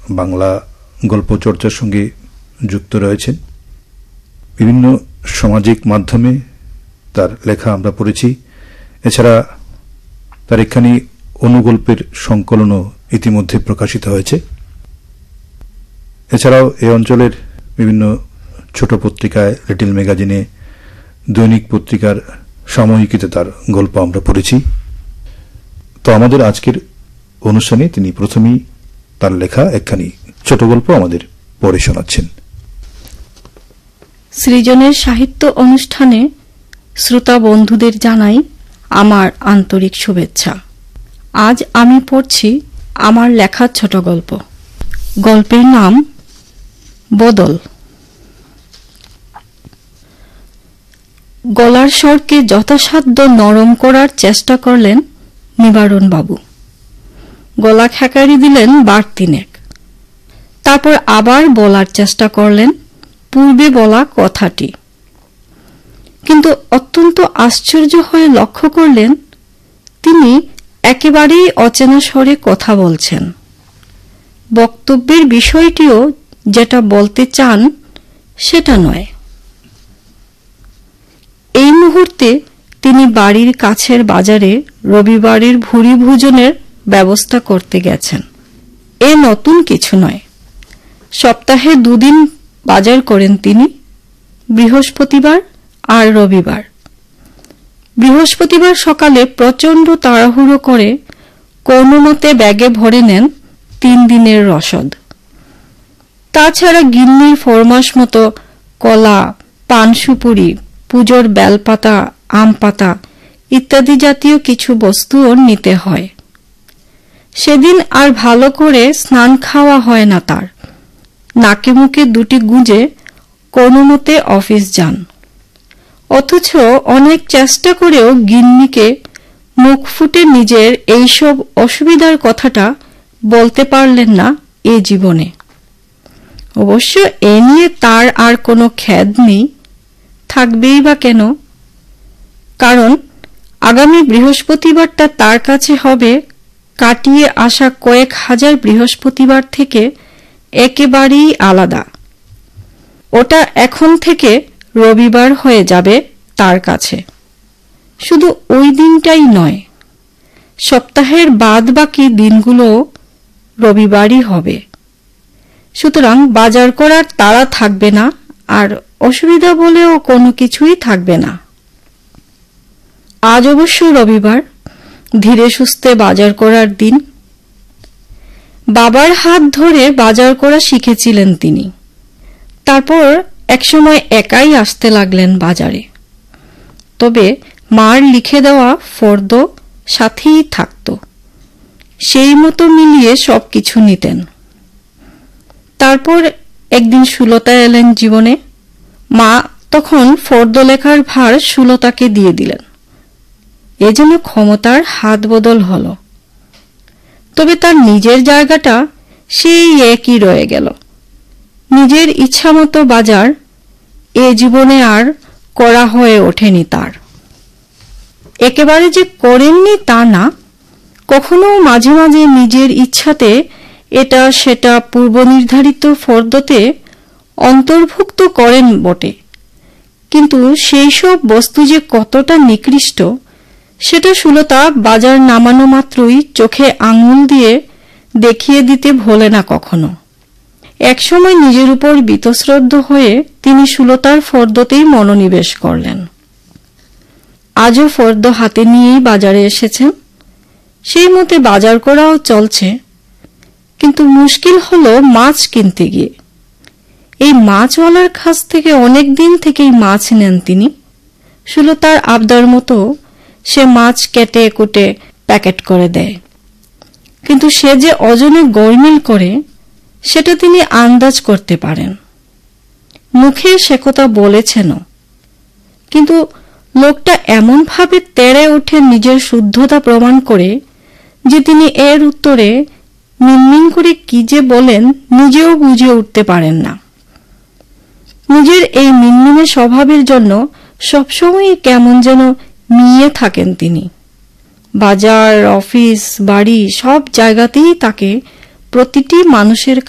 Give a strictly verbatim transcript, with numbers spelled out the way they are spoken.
বাংলা গল্প চর্চার সঙ্গে যুক্ত রয়েছেন। বিভিন্ন সামাজিক মাধ্যমে তার লেখা আমরা পড়েছি। এছাড়া তার একখানি অনুগল্পের সংকলনও ইতিমধ্যে প্রকাশিত হয়েছে। এছাড়াও এই অঞ্চলের বিভিন্ন ছোট পত্রিকায়, লিটল ম্যাগাজিনে, দৈনিক পত্রিকার সাময়িকীতে তার গল্প আমরা পড়েছি। তো আমাদের আজকের অনুষ্ঠানে তিনি প্রথমেই তার লেখা একখানি ছোট গল্প আমাদের পড়ে শোনাচ্ছেন। সৃজনের সাহিত্য অনুষ্ঠানে শ্রোতা বন্ধুদের জানাই আমার আন্তরিক শুভেচ্ছা। আজ আমি পড়ছি আমার লেখা ছোট গল্প। গল্পের নাম বদল। গলার স্বরকে যথাসাধ্য নরম করার চেষ্টা করলেন নিবারণ বাবু। গলা খেকারি দিলেন বার তিনেক। তারপর আবার বলার চেষ্টা করলেন পূর্বে বলা কথাটি, কিন্তু অত্যন্ত আশ্চর্য হয়ে লক্ষ্য করলেন তিনি একেবারেই অচেনা স্বরে কথা বলছেন। বক্তব্যের বিষয়টিও যেটা বলতে চান সেটা নয়। এই মুহূর্তে তিনি বাড়ির কাছের বাজারে রবিবারের ভুরি ভোজনের ব্যবস্থা করতে গেছেন। এ নতুন কিছু নয়। সপ্তাহে দুদিন বাজার করেন তিনি, বৃহস্পতিবার আর রবিবার। বৃহস্পতিবার সকালে প্রচণ্ড তাড়াহুড়ো করে কোনোমতে ব্যাগে ভরে নেন তিন দিনের রসদ। তাছাড়া গিন্নির ফরমাস মতো কলা, পান সুপুরি, পুজোর বেলপাতা, আম পাতা ইত্যাদি জাতীয় কিছু বস্তুও নিতে হয়। সেদিন আর ভালো করে স্নান খাওয়া হয় না তার। নাকে মুখে দুটি গুঁজে কোনোমতে অফিস যান। অথচ অনেক চেষ্টা করেও গিন্নিকে মুখ ফুটে নিজের এইসব অসুবিধার কথাটা বলতে পারলেন না এ জীবনে। অবশ্য এ নিয়ে তার আর কোনো খেদ নেই, থাকবেই বা কেন? কারণ আগামী বৃহস্পতিবারটা তার কাছে হবে কাটিয়ে আসা কয়েক হাজার বৃহস্পতিবার থেকে একেবারেই আলাদা। ওটা এখন থেকে রবিবার হয়ে যাবে তার কাছে। শুধু ওই দিনটাই নয়, সপ্তাহের বাদ বাকি দিনগুলো রবিবারই হবে। সুতরাং বাজার করার তাড়া থাকবে না, আর অসুবিধা বলেও কোনো কিছুই থাকবে না। আজ অবশ্য রবিবার, ধীরে সুস্থে বাজার করার দিন। বাবার হাত ধরে বাজার করা শিখেছিলেন তিনি। তারপর একসময় একাই আসতে লাগলেন বাজারে। তবে মার লিখে দেওয়া ফর্দ সাথেই থাকত, সেই মতো মিলিয়ে সব কিছু নিতেন। তারপর একদিন সুলতা এলেন জীবনে। মা তখন ফর্দ লেখার ভার সুলতাকে দিয়ে দিলেন। এ যেন ক্ষমতার হাত বদল হল। তবে তার নিজের জায়গাটা সেই একই রয়ে গেল। নিজের ইচ্ছামতো বাজার এ জীবনে আর করা হয়ে ওঠেনি তার। একেবারে যে করেননি তা না, কখনো মাঝে মাঝে নিজের ইচ্ছাতে এটা সেটা পূর্বনির্ধারিত ফর্দতে অন্তর্ভুক্ত করেন বটে, কিন্তু সেই সব বস্তু যে কতটা নিকৃষ্ট সেটা সুলতা বাজার নামানো মাত্রই চোখে আঙুল দিয়ে দেখিয়ে দিতে ভোলে না কখনো। একসময় নিজের উপর বীতশ্রদ্ধ হয়ে তিনি সুলতার ফর্দতেই মনোনিবেশ করলেন। আজও ফর্দ হাতে নিয়েই বাজারে এসেছেন। সেই মতে বাজার করাও চলছে, কিন্তু মুশকিল হলো মাছ কিনতে গিয়ে। এই মাছওয়ালার কাছ থেকে অনেক দিন থেকেই মাছ নেন তিনি। সুলতার আবদার মতো সে মাছ কেটে কুটে প্যাকেট করে দেয়, কিন্তু সে যে অজনে গরমিল করে সেটা তিনি আন্দাজ করতে পারেন। মুখে সে কথা বলেছেনও, কিন্তু লোকটা এমনভাবে তেড়ে ওঠে নিজের শুদ্ধতা প্রমাণ করে যে তিনি এর উত্তরে মিনমিন করে কি যে বলেন নিজেও বুঝে উঠতে পারেন না। নিজের এই মিনমিনে স্বভাবের জন্য সবসময় কেমন যেন মিয়ে থাকেন তিনি। বাজার, অফিস, বাড়ি সব জায়গাতেই তাকে প্রতিটি মানুষের